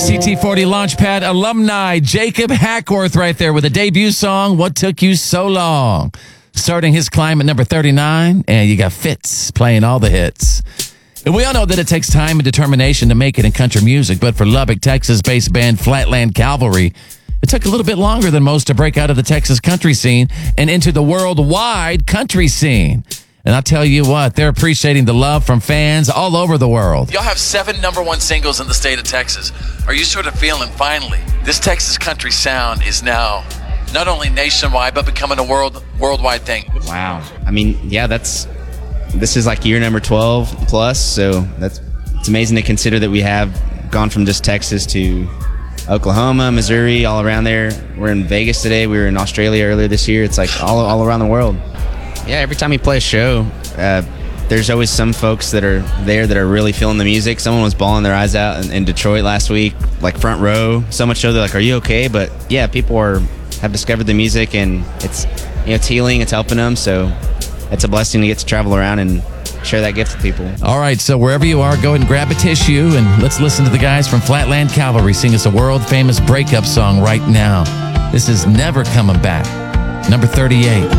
CT40 Launchpad alumni Jacob Hackworth right there with a debut song, What Took You So Long? Starting his climb at number 39, and you got Fitz playing all the hits. And we all know that it takes time and determination to make it in country music, but for Lubbock, Texas-based band Flatland Cavalry, it took a little bit longer than most to break out of the Texas country scene and into the worldwide country scene. And I'll tell you what, they're appreciating the love from fans all over the world. Y'all have 7 #1 singles in the state of Texas. Are you sort of feeling, finally, this Texas country sound is now not only nationwide, but becoming a worldwide thing? Wow. I mean, yeah, this is like year number 12 plus, so it's amazing to consider that we have gone from just Texas to Oklahoma, Missouri, all around there. We're in Vegas today. We were in Australia earlier this year. It's like all around the world. Yeah, every time we play a show, there's always some folks that are there that are really feeling the music. Someone was bawling their eyes out in Detroit last week, like front row. So much so they're like, "Are you okay?" But yeah, people have discovered the music, and it's healing, it's helping them. So it's a blessing to get to travel around and share that gift with people. All right, so wherever you are, go ahead and grab a tissue, and let's listen to the guys from Flatland Cavalry sing us a world-famous breakup song right now. This is Never Coming Back, number 38.